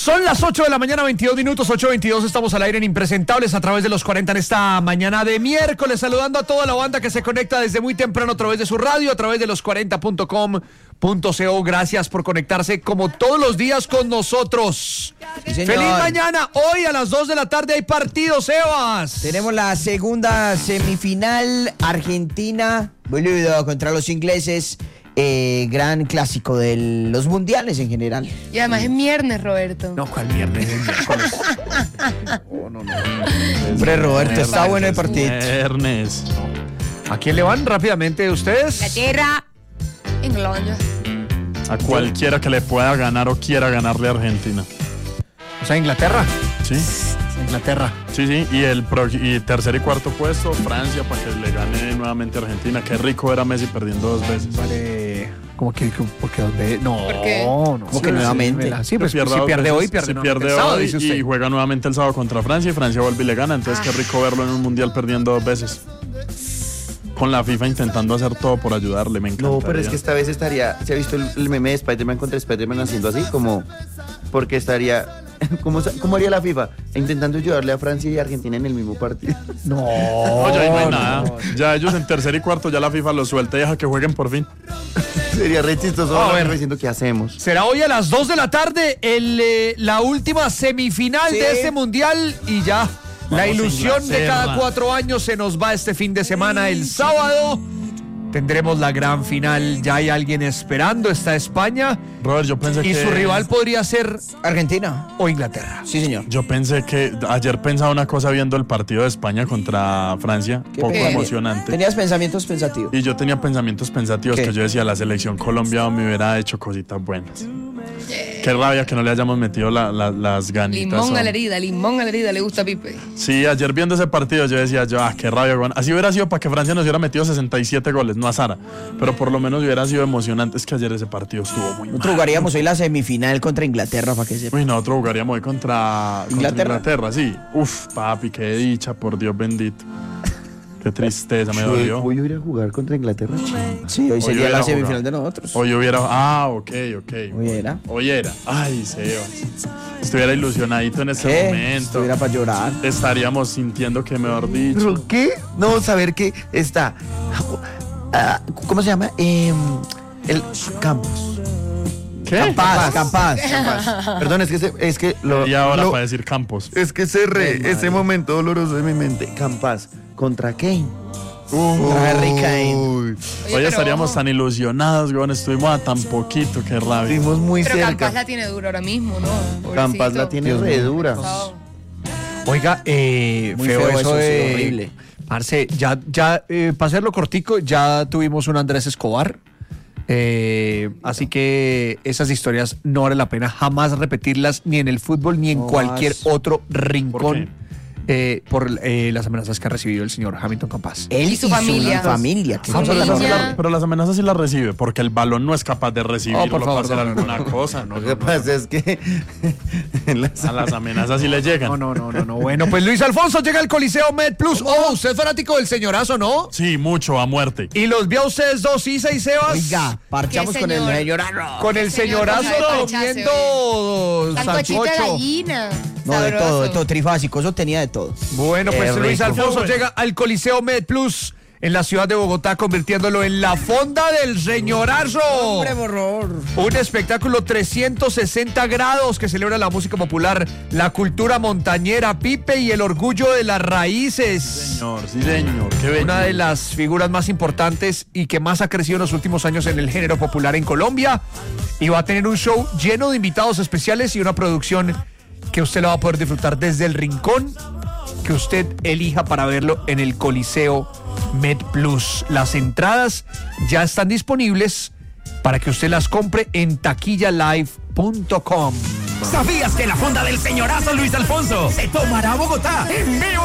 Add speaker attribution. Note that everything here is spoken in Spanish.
Speaker 1: Son las 8 de la mañana, 22 minutos, 8:22. Estamos al aire en Impresentables a través de los 40 en esta mañana de miércoles. Saludando a toda la banda que se conecta desde muy temprano a través de su radio, a través de los 40.com.co. Gracias por conectarse como todos los días con nosotros.
Speaker 2: Sí, señor.
Speaker 1: ¡Feliz mañana! Hoy a las 2 de la tarde hay partido, Sebas.
Speaker 2: Tenemos la segunda semifinal, Argentina, boludo, contra los ingleses. Gran clásico de los mundiales en general.
Speaker 3: Y además es viernes, Roberto.
Speaker 1: No, ¿cuál viernes? Es miércoles. No.
Speaker 2: Hombre, Roberto, está bueno el partido.
Speaker 4: Viernes.
Speaker 1: ¿A quién le van rápidamente ustedes?
Speaker 3: Inglaterra, Inglaterra.
Speaker 4: A cualquiera que le pueda ganar o quiera ganarle a Argentina.
Speaker 1: O sea, Inglaterra.
Speaker 4: Sí,
Speaker 1: Inglaterra.
Speaker 4: sí. Y tercer y cuarto puesto, Francia, para que le gane nuevamente a Argentina. Qué rico era Messi perdiendo 2 veces.
Speaker 1: Vale. ¿Cómo que? Porque ¿dónde? No.
Speaker 3: ¿Por qué?
Speaker 1: No.
Speaker 2: ¿Cómo que nuevamente?
Speaker 1: Sí, pues si
Speaker 4: dos
Speaker 1: pierde
Speaker 4: veces.
Speaker 1: hoy, pierde
Speaker 4: Si
Speaker 1: nuevamente
Speaker 4: pierde
Speaker 1: el sábado,
Speaker 4: hoy
Speaker 1: dice usted.
Speaker 4: y juega nuevamente el sábado contra Francia y Francia vuelve y le gana. Entonces qué rico verlo en un mundial perdiendo 2 veces. Con la FIFA intentando hacer todo por ayudarle, me encanta.
Speaker 5: No, pero es que esta vez estaría... ¿Se ha visto el meme de Spider-Man contra Spider-Man haciendo así? Como... Porque estaría... ¿Cómo haría la FIFA? Intentando ayudarle a Francia y Argentina en el mismo partido.
Speaker 1: No,
Speaker 4: No, ya ahí no hay nada. Ya ellos en tercer y cuarto ya la FIFA los suelta y deja que jueguen por fin.
Speaker 5: Sería re chistoso.
Speaker 1: A ver.
Speaker 5: Diciendo ¿qué hacemos?
Speaker 1: Será hoy a las 2 de la tarde la última semifinal
Speaker 2: Sí.
Speaker 1: de este mundial y ya. La
Speaker 4: Vamos,
Speaker 1: ilusión de
Speaker 4: Inglaterra.
Speaker 1: cada 4 años se nos va este fin de semana. El sábado tendremos la gran final. Ya hay alguien esperando. Está España
Speaker 4: Robert, yo pensé
Speaker 1: y
Speaker 4: que...
Speaker 1: su rival podría ser
Speaker 2: Argentina.
Speaker 1: o Inglaterra.
Speaker 2: Sí, señor.
Speaker 4: Yo pensé que... Ayer pensaba una cosa viendo el partido de España contra Francia. Poco emocionante.
Speaker 2: Tenías pensamientos pensativos.
Speaker 4: Y yo tenía pensamientos pensativos
Speaker 2: ¿Qué?
Speaker 4: que yo decía, la selección Colombia me hubiera hecho cositas buenas. Qué rabia que no le hayamos metido las ganitas.
Speaker 3: Limón a la herida, le gusta a Pipe.
Speaker 4: Sí, ayer viendo ese partido yo decía, qué rabia. Bueno, así hubiera sido para que Francia nos hubiera metido 67 goles, no a Sara. Pero por lo menos hubiera sido emocionante. Es que ayer ese partido estuvo muy
Speaker 2: Nosotros
Speaker 4: mal.
Speaker 2: jugaríamos hoy la semifinal contra Inglaterra, para que sepa.
Speaker 4: Uy, nosotros jugaríamos hoy contra Inglaterra, sí. Uf, papi, qué dicha, por Dios bendito. Qué tristeza, me dolió.
Speaker 5: Voy a ir a jugar contra Inglaterra.
Speaker 2: Sí, hoy sería
Speaker 4: hubiera
Speaker 2: la semifinal
Speaker 4: jugado.
Speaker 2: de nosotros.
Speaker 4: Hoy hubiera... ok.
Speaker 2: Hoy era.
Speaker 4: Ay, Sebas. Estuviera ilusionadito en este
Speaker 2: ¿Qué?
Speaker 4: momento.
Speaker 2: Estuviera para llorar.
Speaker 4: Estaríamos sintiendo que, mejor dicho...
Speaker 5: ¿Pero qué? No, saber que está... ¿Cómo se llama? El Campos.
Speaker 4: ¿Qué?
Speaker 2: Capaz.
Speaker 5: Perdón, es que
Speaker 4: Y ahora para decir Campos.
Speaker 5: Es que cerré ese momento doloroso de mi mente. Campas contra Kane.
Speaker 2: Contra Harry Kane.
Speaker 5: Uy,
Speaker 4: Hoy
Speaker 3: pero
Speaker 4: estaríamos
Speaker 3: ojo.
Speaker 4: tan ilusionados, weón. Estuvimos a tan poquito, qué rabia.
Speaker 5: estuvimos muy
Speaker 3: Pero Campas
Speaker 5: cerca.
Speaker 3: la tiene dura ahora mismo, ¿no?
Speaker 5: Campas la tiene re dura.
Speaker 1: Oiga,
Speaker 2: Muy
Speaker 1: feo eso
Speaker 2: sí,
Speaker 1: de...
Speaker 2: horrible.
Speaker 1: Parce, ya para hacerlo cortico, ya tuvimos un Andrés Escobar. Así que esas historias no vale la pena jamás repetirlas ni en el fútbol ni en
Speaker 2: No
Speaker 1: cualquier
Speaker 2: más.
Speaker 1: otro
Speaker 4: ¿Por
Speaker 1: rincón por las amenazas que ha recibido el señor Hamilton Campas.
Speaker 2: Él
Speaker 3: Y su familia.
Speaker 2: familia.
Speaker 3: Su familia.
Speaker 4: Pero las amenazas sí las recibe, porque el balón no es capaz de recibirlo
Speaker 1: por favor,
Speaker 4: para hacer
Speaker 1: no,
Speaker 4: alguna cosa.
Speaker 5: Lo que pasa es que
Speaker 4: A las amenazas sí le llegan.
Speaker 1: No. Bueno, pues Luis Alfonso llega al Coliseo Med Plus. Oh, usted es fanático del señorazo, ¿no?
Speaker 4: Sí, mucho, a muerte.
Speaker 1: Y los vio a ustedes dos, Isa y Sebas.
Speaker 2: Oiga, parchamos
Speaker 3: ¿Qué
Speaker 2: con el
Speaker 3: señor?
Speaker 2: señor.
Speaker 1: Con el señorazo comiendo
Speaker 3: Sancochito de
Speaker 1: sancocho.
Speaker 3: gallina.
Speaker 2: No, de
Speaker 3: Sabroso.
Speaker 2: todo, trifásico, eso tenía de todo.
Speaker 1: Bueno, pues
Speaker 5: Qué
Speaker 1: Luis
Speaker 5: rico.
Speaker 1: Alfonso
Speaker 4: Qué bueno.
Speaker 1: llega al Coliseo Med Plus en la ciudad de Bogotá, convirtiéndolo en la fonda del señorazo.
Speaker 2: horror.
Speaker 1: Un espectáculo 360 grados que celebra la música popular, la cultura montañera, Pipe y el orgullo de las raíces.
Speaker 4: Sí, señor. Qué bello.
Speaker 1: Una de las figuras más importantes y que más ha crecido en los últimos años en el género popular en Colombia. Y va a tener un show lleno de invitados especiales y una producción que usted la va a poder disfrutar desde el rincón que usted elija para verlo en el Coliseo Med Plus. Las entradas ya están disponibles para que usted las compre en taquillalive.com.
Speaker 6: ¿Sabías que la fonda del señorazo Luis Alfonso se tomará a Bogotá en vivo